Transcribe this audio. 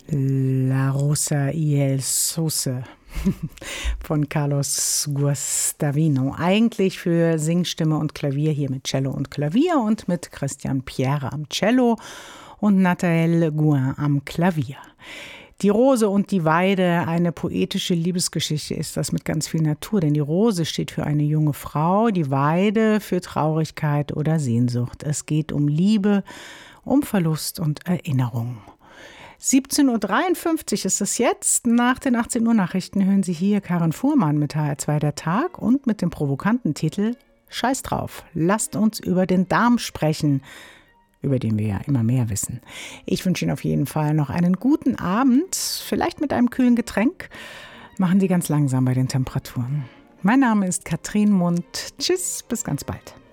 La Rosa y el Sauce von Carlos Guastavino. Eigentlich für Singstimme und Klavier, hier mit Cello und Klavier und mit Christian Pierre am Cello und Nathalie Gouin am Klavier. Die Rose und die Weide, eine poetische Liebesgeschichte ist das mit ganz viel Natur, denn die Rose steht für eine junge Frau, die Weide für Traurigkeit oder Sehnsucht. Es geht um Liebe, um Verlust und Erinnerung. 17.53 Uhr ist es jetzt. Nach den 18 Uhr Nachrichten hören Sie hier Karin Fuhrmann mit HR2 der Tag und mit dem provokanten Titel Scheiß drauf, lasst uns über den Darm sprechen, über den wir ja immer mehr wissen. Ich wünsche Ihnen auf jeden Fall noch einen guten Abend, vielleicht mit einem kühlen Getränk. Machen Sie ganz langsam bei den Temperaturen. Mein Name ist Katrin Mund. Tschüss, bis ganz bald.